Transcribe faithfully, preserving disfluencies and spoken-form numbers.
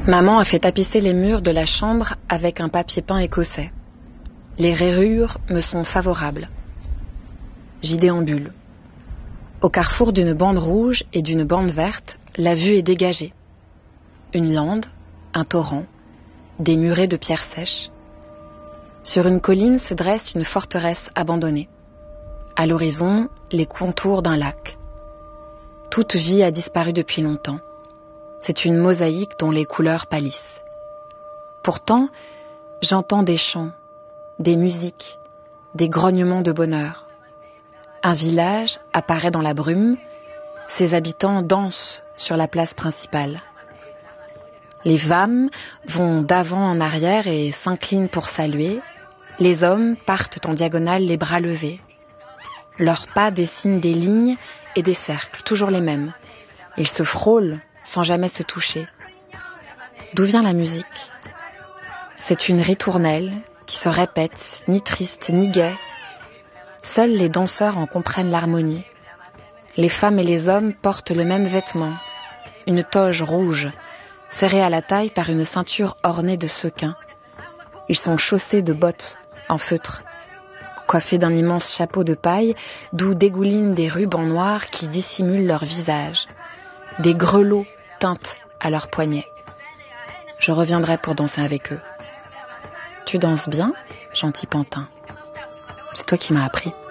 Maman a fait tapisser les murs de la chambre avec un papier peint écossais. Les rayures me sont favorables. J'y déambule. Au carrefour d'une bande rouge et d'une bande verte, la vue est dégagée. Une lande, un torrent, des murets de pierres sèches. Sur une colline se dresse une forteresse abandonnée. À l'horizon, les contours d'un lac. Toute vie a disparu depuis longtemps. C'est une mosaïque dont les couleurs pâlissent. Pourtant, j'entends des chants, des musiques, des grognements de bonheur. Un village apparaît dans la brume, ses habitants dansent sur la place principale. Les femmes vont d'avant en arrière et s'inclinent pour saluer. Les hommes partent en diagonale les bras levés. Leurs pas dessinent des lignes et des cercles, toujours les mêmes. Ils se frôlent sans jamais se toucher. D'où vient la musique ? C'est une ritournelle qui se répète, ni triste ni gaie. Seuls les danseurs en comprennent l'harmonie. Les femmes et les hommes portent le même vêtement, une toge rouge, serrée à la taille par une ceinture ornée de sequins. Ils sont chaussés de bottes en feutre, coiffés d'un immense chapeau de paille d'où dégoulinent des rubans noirs qui dissimulent leur visage. Des grelots teintent à leurs poignets. Je reviendrai pour danser avec eux. Tu danses bien, gentil pantin. C'est toi qui m'as appris.